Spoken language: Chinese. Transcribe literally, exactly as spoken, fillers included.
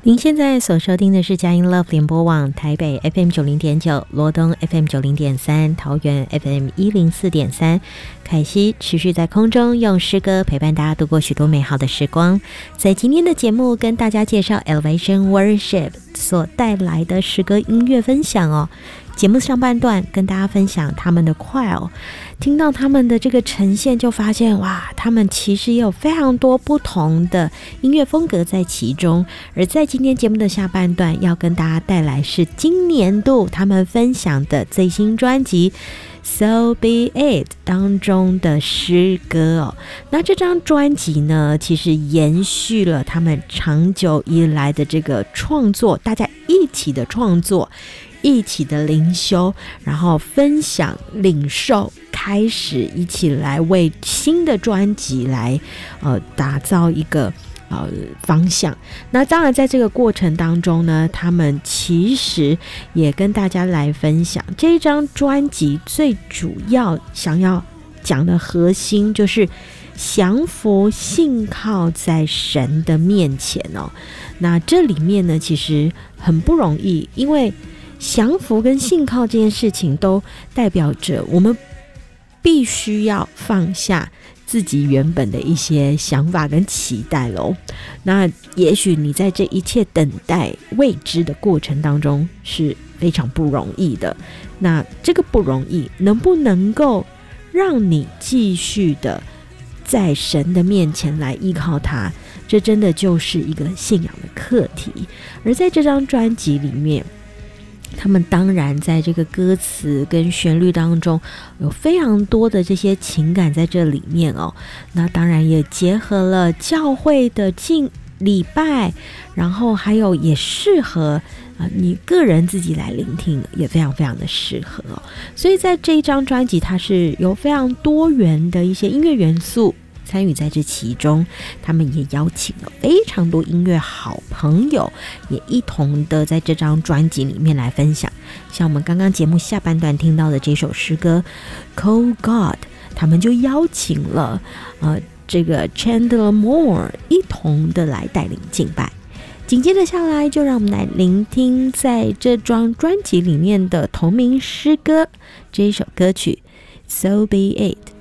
您现在所收听的是佳音 Love 联播网台北 F M 九零点九，罗东 F M 九零点三，桃园 F M 一零四点三。凯西持续在空中用诗歌陪伴大家度过许多美好的时光。在今天的节目跟大家介绍 Elevation Worship 所带来的诗歌音乐分享哦。节目上半段跟大家分享他们的choir，听到他们的这个呈现就发现哇，他们其实也有非常多不同的音乐风格在其中。而在今天节目的下半段要跟大家带来是今年度他们分享的最新专辑So Be It 当中的诗歌哦。那这张专辑呢，其实延续了他们长久以来的这个创作，大家一起的创作，一起的灵修，然后分享领受，开始一起来为新的专辑来呃打造一个呃方向。那当然在这个过程当中呢，他们其实也跟大家来分享这一张专辑最主要想要讲的核心就是降服信靠在神的面前哦。那这里面呢其实很不容易，因为降服跟信靠这件事情都代表着我们必须要放下自己原本的一些想法跟期待咯。那也许你在这一切等待未知的过程当中是非常不容易的，那这个不容易能不能够让你继续的在神的面前来依靠他，这真的就是一个信仰的课题。而在这张专辑里面，他们当然在这个歌词跟旋律当中有非常多的这些情感在这里面哦。那当然也结合了教会的敬礼拜，然后还有也适合、呃、你个人自己来聆听，也非常非常的适合哦。所以在这一张专辑它是有非常多元的一些音乐元素参与在这其中，他们也邀请了非常多音乐好朋友，也一同的在这张专辑里面来分享。像我们刚刚节目下半段听到的这首诗歌 Call God， 他们就邀请了呃这个 Chandler Moore 一同的来带领敬拜。紧接着下来就让我们来聆听在这张专辑里面的同名诗歌，这一首歌曲 So Be It。